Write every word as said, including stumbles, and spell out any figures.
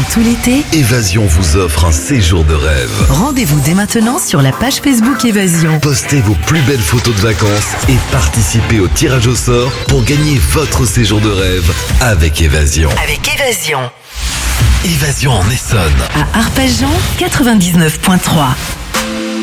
tout l'été, Évasion vous offre un séjour de rêve. rendez-vous dès maintenant sur la page Facebook Évasion. Postez vos plus belles photos de vacances et participez au tirage au sort pour gagner votre séjour de rêve avec Évasion. Avec Évasion. Évasion en Essonne. À Arpajon, quatre-vingt-dix-neuf virgule trois.